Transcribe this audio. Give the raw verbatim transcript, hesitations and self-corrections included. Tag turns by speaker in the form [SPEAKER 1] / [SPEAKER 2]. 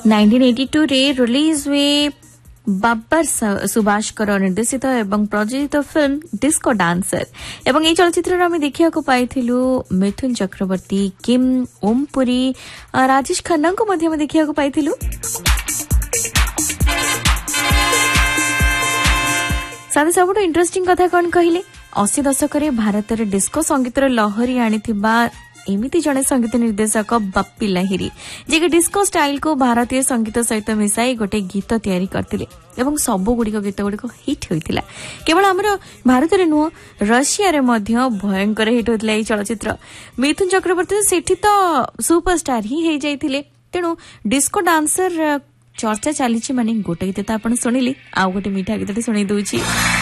[SPEAKER 1] Nineteen eighty two रे release हुए बाबर सुभाषकर निर्देशित एवं प्रयोजित फिल्म डिस्को डांसर एवं ये चलचित्र आम देखा पाइलु मिथुन चक्रवर्ती किम ओम पुरी राजेश खन्ना को देखा पाइलु साथ सब इंटरेस्टिंग कथा कौन कहले अस्सी दशक भारत में डिस्को संगीतर लहरी आनिथिबा एमिति जड़े संगीत निर्देशक बप्पी लाहिरी जे डिस्को स्टाइल को भारतीय संगीत सहित मिसाई गोटे गीत तैयारी करथिले एवं सबु गुड़िक गीत गुड़िक हिट होइतिला केवल हमर भारत में नुह रशिया रे मध्य भयंकर हिट होइतिला এই चलचित्र मिथुन चक्रवर्ती सेठी तो सुपरस्टार ही हे जाइथिले तेणु डिस्को डांसर चर्चा चली माने गोटे गीत तो आपण सुनिली आ गोटे मीठा गीत सुनी दूची।